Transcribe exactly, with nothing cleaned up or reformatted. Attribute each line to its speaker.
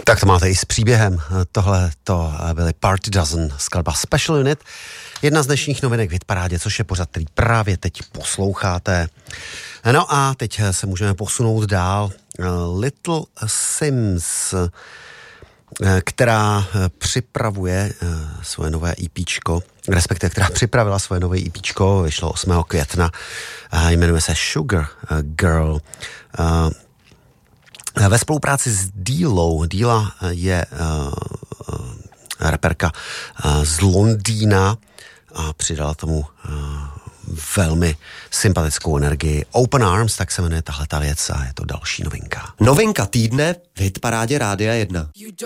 Speaker 1: Tak to máte i s příběhem. Tohle to byly Party Dozen, skladba Special Unit. Jedna z dnešních novinek v Hitparádě, což je pořad, který právě teď posloucháte. No a teď se můžeme posunout dál. Little Sims, která připravuje svoje nové EPčko, respektive která připravila svoje nové EPčko, vyšlo osmého května, jmenuje se Sugar Girl. Ve spolupráci s Dílou. Díla je uh, uh, raperka uh, z Londýna a přidala tomu uh, velmi sympatickou energii. Open Arms, tak se jmenuje tahleta věc a je to další novinka.
Speaker 2: Novinka týdne v Hitparádě Rádia jedna.